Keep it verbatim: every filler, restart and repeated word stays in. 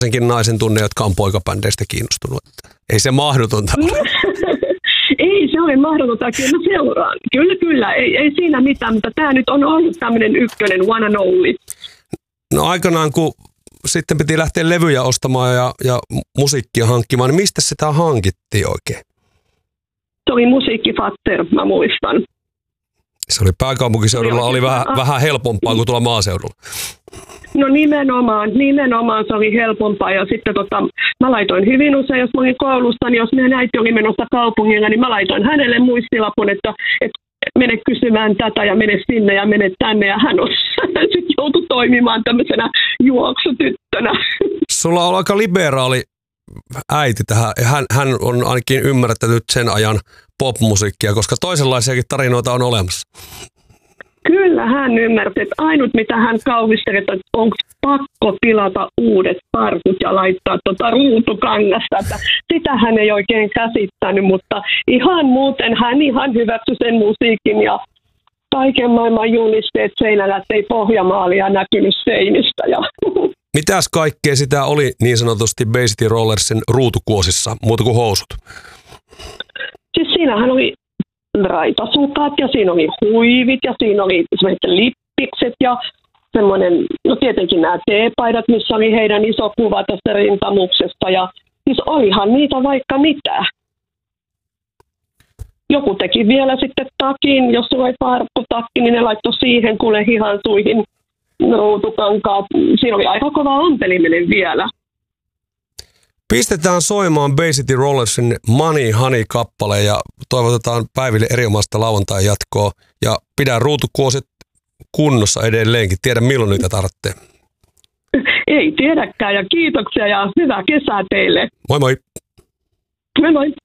senkin naisen tunne, jotka on poikabändeistä kiinnostunut. Ei se mahdotonta ole. Ei se ole mahdotonta, kyllä mä seuraan. Kyllä, kyllä, ei, ei siinä mitään, mutta tämä nyt on ollut tämmöinen ykkönen, one and only. No aikanaan, kun sitten piti lähteä levyjä ostamaan ja, ja musiikkia hankkimaan, niin mistä sitä hankittiin oikein? Se oli Musiikkifatter, mä muistan. Se oli pääkaupunkiseudulla, oli vähän, vähän helpompaa kuin tuolla maaseudulla. No nimenomaan, nimenomaan se oli helpompaa ja sitten tota, mä laitoin hyvin usein, jos mä olin koulussa, niin jos meidän äiti oli menossa kaupungilla, niin mä laitoin hänelle muistilapun, että, että mene kysymään tätä ja mene sinne ja mene tänne ja hän, hän sitten joutui toimimaan tämmöisenä juoksutyttönä. Sulla on aika liberaali äiti tähän ja hän, hän on ainakin ymmärtänyt sen ajan popmusiikkia, koska toisenlaisiakin tarinoita on olemassa. Kyllä hän ymmärsi, että ainut mitä hän kauhisteli, että onko pakko pilata uudet parkut ja laittaa tuota ruutukangasta. Että sitä hän ei oikein käsittänyt, mutta ihan muuten hän ihan hyväksyi sen musiikin ja kaiken maailman julisteet seinällä, että ei Pohjanmaalia näkynyt seinistä. Ja mitäs kaikkea sitä oli niin sanotusti Bay City Rollersin ruutukuosissa, muuta kuin housut? Siis siinähän oli raitasukat ja siinä oli huivit ja siinä oli lippikset ja semmoinen, no tietenkin nämä teepaidat, missä oli heidän iso kuva tästä rintamuksesta ja siis olihan niitä vaikka mitä. Joku teki vielä sitten takin, jos sulla oli farkkutakki, niin ne laittoi siihen kuule hihansuihin ruutukankaat. Siinä oli aika kova ompeliminen vielä. Pistetään soimaan Bay City Rollersin Money Honey-kappale ja toivotetaan Päiville erinomaista lauantai jatkoa. Ja pidä ruutukuoset kunnossa edelleenkin. Tiedä milloin niitä tarvitsee. Ei tiedäkään ja kiitoksia ja hyvää kesää teille. Moi moi. Moi moi.